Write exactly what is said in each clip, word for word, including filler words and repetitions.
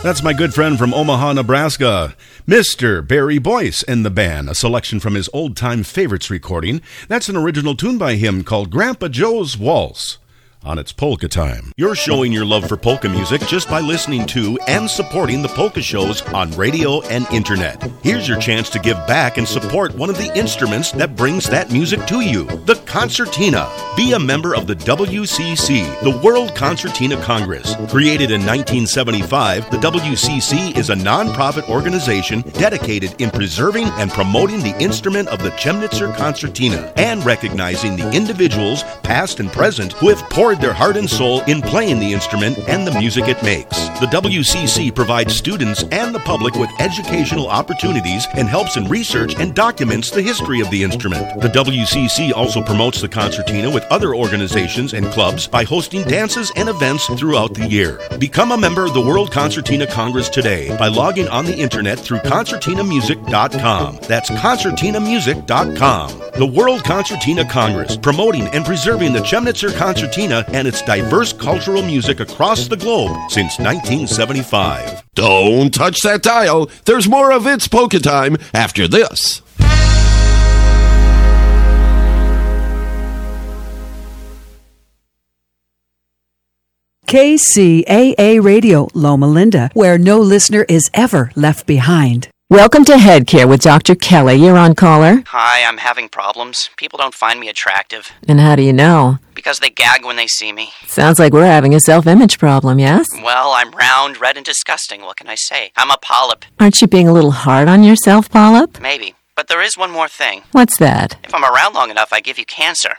That's my good friend from Omaha, Nebraska, Mister Barry Boyce and the band, a selection from his old-time favorites recording. That's an original tune by him called Grandpa Joe's Waltz. On its Polka Time. You're showing your love for polka music just by listening to and supporting the polka shows on radio and internet. Here's your chance to give back and support one of the instruments that brings that music to you, the concertina. Be a member of the W C C, the World Concertina Congress. Created in nineteen seventy-five, the W C C is a non-profit organization dedicated in preserving and promoting the instrument of the Chemnitzer concertina and recognizing the individuals, past and present, who have poured their heart and soul in playing the instrument and the music it makes. The W C C provides students and the public with educational opportunities and helps in research and documents the history of the instrument. The W C C also promotes the concertina with other organizations and clubs by hosting dances and events throughout the year. Become a member of the World Concertina Congress today by logging on the internet through concertina music dot com. That's concertina music dot com. The World Concertina Congress, promoting and preserving the Chemnitzer concertina and its diverse cultural music across the globe since nineteen seventy-five. Don't touch that dial. There's more of It's Polka Time after this. K C A A Radio, Loma Linda, where no listener is ever left behind. Welcome to Head Care with Doctor Kelly. You're on caller. Hi, I'm having problems. People don't find me attractive. And how do you know? Because they gag when they see me. Sounds like we're having a self-image problem, yes? Well, I'm round, red, and disgusting. What can I say? I'm a polyp. Aren't you being a little hard on yourself, Polyp? Maybe. But there is one more thing. What's that? If I'm around long enough, I give you cancer.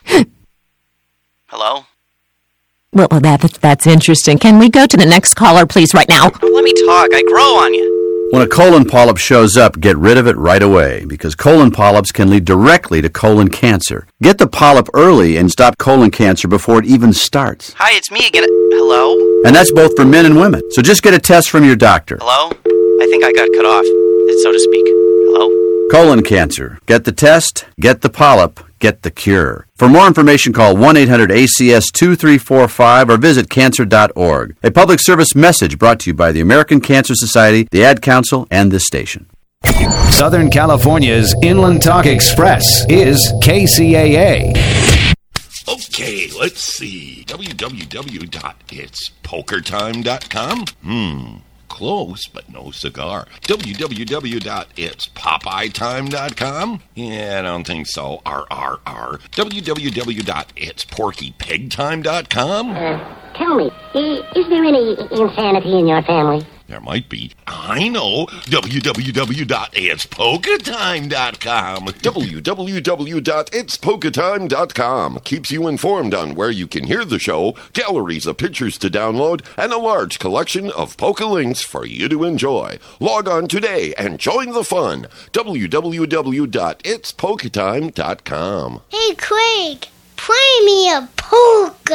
Hello? Well, that, that's interesting. Can we go to the next caller, please, right now? Oh, let me talk. I grow on you. When a colon polyp shows up, get rid of it right away, because colon polyps can lead directly to colon cancer. Get the polyp early and stop colon cancer before it even starts. Hi, it's me again. Hello? And that's both for men and women. So just get a test from your doctor. Hello? I think I got cut off, so to speak. Hello? Colon cancer. Get the test, get the polyp, get the cure. For more information, call one eight hundred A C S two three four five or visit cancer dot org. A public service message brought to you by the American Cancer Society, the Ad Council, and this station. Southern California's Inland Talk Express is K C A A. Okay, let's see. w w w dot its poker time dot com? Hmm. Close, but no cigar. w w w dot its popeye time dot com? Yeah, I don't think so. R R R. w w w dot its porky pig time dot com? Uh, tell me, is there any insanity in your family? There might be. I know. w w w dot its polka time dot com. w w w dot its polka time dot com keeps you informed on where you can hear the show, galleries of pictures to download, and a large collection of polka links for you to enjoy. Log on today and join the fun. w w w dot its polka time dot com. Hey, Craig, play me a polka.